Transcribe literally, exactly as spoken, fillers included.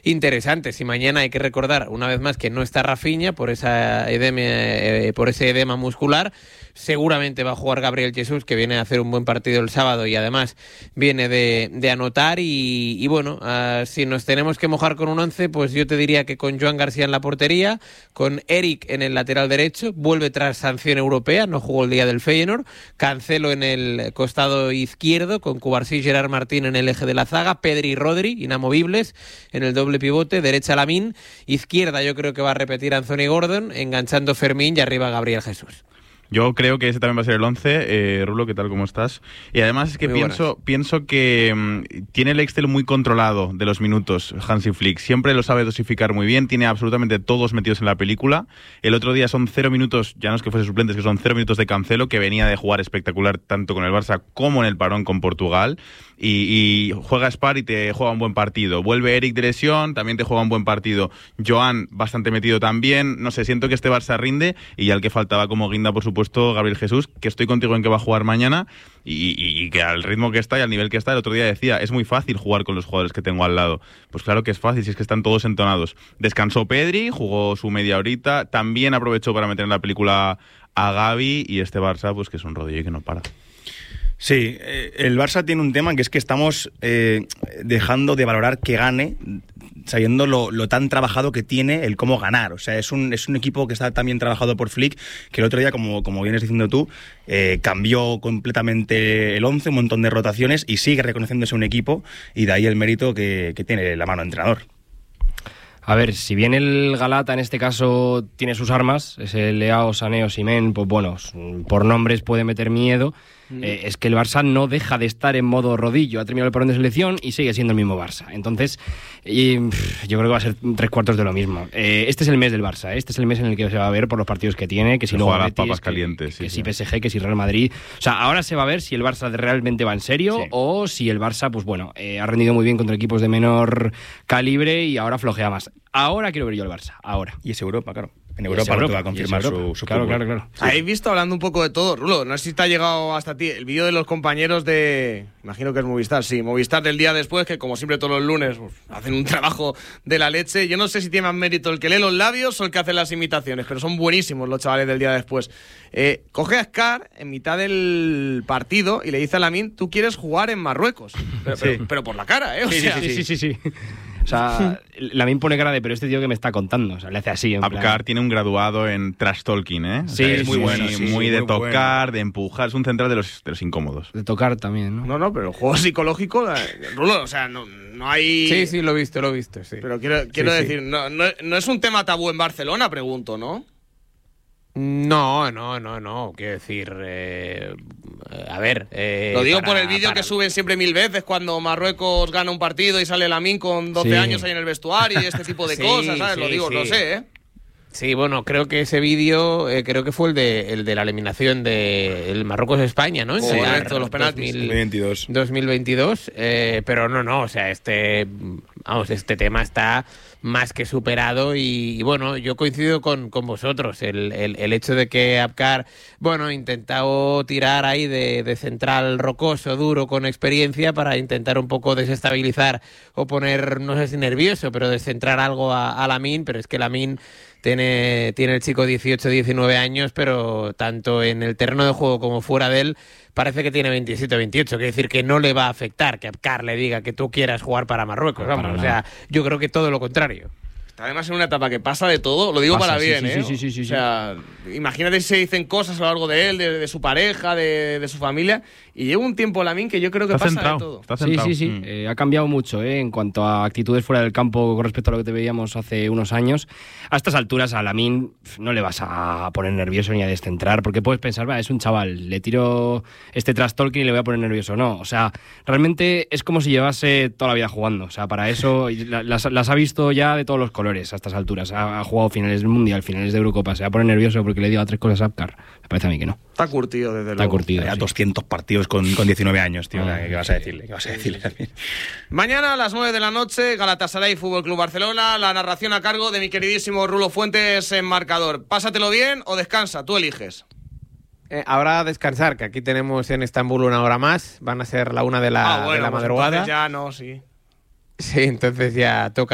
interesantes. Y mañana hay que recordar una vez más que no está Rafinha por esa edema, eh, por ese edema muscular. Seguramente va a jugar Gabriel Jesús, que viene a hacer un buen partido el sábado y además viene de, de anotar. Y, y bueno, uh, si nos tenemos que mojar con un once, pues yo te diría que con Joan García en la portería, con Eric en el lateral derecho, vuelve tras sanción europea, no jugó el día del Feyenoord, Cancelo en el costado izquierdo, con Cubarsí y Gerard Martín en el eje de la zaga, Pedri y Rodri, inamovibles, en el doble pivote, derecha Lamine, izquierda yo creo que va a repetir Anthony Gordon, enganchando Fermín y arriba Gabriel Jesús. Yo creo que ese también va a ser el once. Eh, Rulo, ¿qué tal? ¿Cómo estás? Y además es que pienso, pienso que mmm, tiene el Excel muy controlado de los minutos Hansi Flick. Siempre lo sabe dosificar muy bien. Tiene absolutamente todos metidos en la película. El otro día son cero minutos, ya no es que fuese suplentes, que son cero minutos de Cancelo, que venía de jugar espectacular tanto con el Barça como en el parón con Portugal. Y, y juega Spar y te juega un buen partido. Vuelve Eric de lesión, también te juega un buen partido. Joan bastante metido también. No sé, siento que este Barça rinde. Y ya el que faltaba como guinda, por supuesto, Gabriel Jesús, que estoy contigo en que va a jugar mañana y, y, y que al ritmo que está y al nivel que está, el otro día decía, es muy fácil jugar con los jugadores que tengo al lado. Pues claro que es fácil, si es que están todos entonados. Descansó Pedri, jugó su media horita, también aprovechó para meter en la película a Gavi y este Barça, pues que es un rodillo y que no para. Sí, eh, el Barça tiene un tema que es que estamos eh, dejando de valorar que gane, sabiendo lo, lo tan trabajado que tiene el cómo ganar. O sea, es un, es un equipo que está tan bien trabajado por Flick, que el otro día, como, como vienes diciendo tú, eh, cambió completamente el once, un montón de rotaciones y sigue reconociéndose un equipo, y de ahí el mérito que, que tiene la mano entrenador. A ver, si bien el Galata en este caso tiene sus armas, ese Leao, Sané o Osimhen, pues bueno, por nombres puede meter miedo. Eh, es que el Barça no deja de estar en modo rodillo. Ha terminado el parón de selección y sigue siendo el mismo Barça. Entonces, y, pff, yo creo que va a ser tres cuartos de lo mismo. Eh, este es el mes del Barça. ¿eh? Este es el mes en el que se va a ver por los partidos que tiene, que si luego las Betis, papas que, calientes, que, que sí, si sí. P S G, que si Real Madrid. O sea, ahora se va a ver si el Barça realmente va en serio, sí, o si el Barça, pues bueno, eh, ha rendido muy bien contra equipos de menor calibre y ahora flojea más. Ahora quiero ver yo el Barça. Ahora. Y es Europa, claro. En Europa no te va a confirmar su, su claro, fútbol. claro, claro. Sí. Habéis visto, hablando un poco de todo, Rulo, no sé si te ha llegado hasta ti el vídeo de los compañeros de, imagino que es Movistar, sí, Movistar del día después, que como siempre todos los lunes pues, hacen un trabajo de la leche. Yo no sé si tiene más mérito el que lee los labios o el que hace las imitaciones, pero son buenísimos los chavales del día después. Eh, coge a Scar en mitad del partido y le dice a Lamine, tú quieres jugar en Marruecos, pero, pero, sí. pero por la cara, ¿eh? O sí, sea, sí, sí, sí, sí, sí. O sea, Lamine pone cara de, pero este tío que me está contando, o sea, le hace así. En Apcar plan... tiene un graduado en trash talking, ¿eh? O sí, sea, es sí, muy sí, bueno, sí, sí, sí, muy sí, de muy tocar, bueno. de empujar, es un central de los, de los incómodos. De tocar también, ¿no? No, no, pero el juego psicológico, Rulo, o sea, no, no hay... Sí, sí, lo he visto, lo he visto, sí. Pero quiero, quiero sí, decir, sí. No, no, no es un tema tabú en Barcelona, pregunto, ¿no? No, no, no, no. Quiero decir, eh, a ver. Eh, Lo digo para, por el vídeo para... que suben siempre mil veces cuando Marruecos gana un partido y sale Lamine con doce sí. años ahí en el vestuario y este tipo de sí, cosas, ¿sabes? Sí, Lo digo, sí. no sé, ¿eh? Sí, bueno, creo que ese vídeo, eh, creo que fue el de, el de la eliminación de el Marruecos-España, ¿no? Sí, correcto, los penaltis. dos mil veintidós. dos mil veintidós, eh, pero no, no, o sea, este, vamos, este tema está más que superado y, y bueno, yo coincido con, con vosotros, el, el, el hecho de que Apcar, bueno, intentado tirar ahí de, de central rocoso, duro, con experiencia para intentar un poco desestabilizar o poner, no sé si nervioso, pero descentrar algo a, a Lamine, pero es que Lamine tiene, tiene el chico dieciocho, diecinueve años, pero tanto en el terreno de juego como fuera de él parece que tiene veintisiete o veintiocho, quiere decir que no le va a afectar que Apcar le diga que tú quieras jugar para Marruecos, vamos, para o sea, yo creo que todo lo contrario. Está además en una etapa que pasa de todo, lo digo Pasa, para sí, bien, sí, ¿eh? sí, sí, sí, o sea, imagínate si se dicen cosas a lo largo de él, de, de su pareja, de, de su familia, y lleva un tiempo Lamine que yo creo que está pasa centrado, de todo. Está Sí, centrado. sí, sí. Mm. Eh, ha cambiado mucho ¿eh? en cuanto a actitudes fuera del campo con respecto a lo que te veíamos hace unos años. A estas alturas a Lamine no le vas a poner nervioso ni a descentrar, porque puedes pensar, va, es un chaval, le tiro este trash talking y le voy a poner nervioso. No, o sea, realmente es como si llevase toda la vida jugando. O sea, para eso las, las ha visto ya de todos los colores a estas alturas. Ha, ha jugado finales del Mundial, finales de Eurocopa. Se va a poner nervioso porque le diga tres cosas a Apcar. Me parece a mí que no. Está curtido, desde Está luego. curtido. Ya Sí. doscientos partidos con, con diecinueve años, tío. Ah, ¿Qué vas a decirle? ¿Qué vas a decirle? Mañana a las nueve de la noche, Galatasaray Fútbol Club Barcelona, la narración a cargo de mi queridísimo Rulo Fuentes en marcador. Pásatelo bien o descansa, tú eliges. Eh, ahora a descansar, que aquí tenemos en Estambul una hora más, van a ser la una de la, ah, bueno, de la pues madrugada. entonces ya no, sí. Sí, entonces ya toca